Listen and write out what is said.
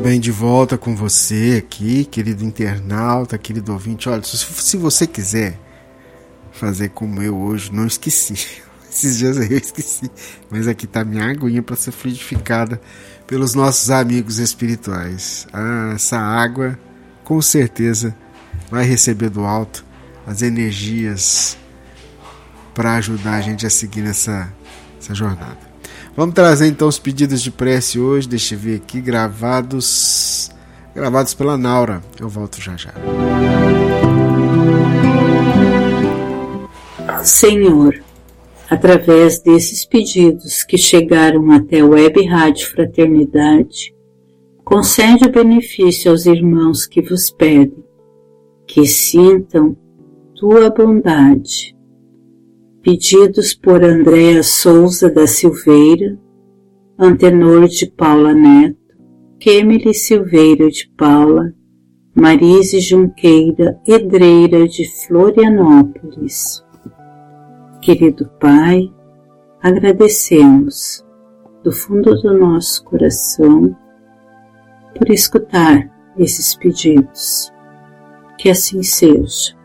bem, de volta com você aqui, querido internauta, querido ouvinte. Olha, se você quiser fazer como eu hoje, não esqueci. Esses dias eu esqueci, mas aqui tá minha aguinha para ser fluidificada pelos nossos amigos espirituais. Essa água, com certeza, vai receber do alto as energias para ajudar a gente a seguir essa jornada. Vamos trazer então os pedidos de prece hoje, deixa eu ver aqui, gravados pela Naura. Eu volto já já. Senhor, através desses pedidos que chegaram até a Web Rádio Fraternidade, concede o benefício aos irmãos que vos pedem, que sintam tua bondade. Pedidos por Andréa Souza da Silveira, Antenor de Paula Neto, Kemily Silveira de Paula, Marise Junqueira Edreira de Florianópolis. Querido Pai, agradecemos do fundo do nosso coração por escutar esses pedidos. Que assim seja.